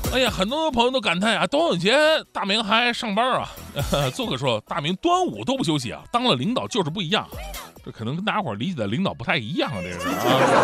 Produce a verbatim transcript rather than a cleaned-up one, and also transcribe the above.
哎呀，很多朋友都感叹啊，端午节大明还上班啊。做客说，大明端午都不休息啊，当了领导就是不一样。这可能跟大家伙理解的领导不太一样啊，这是啊。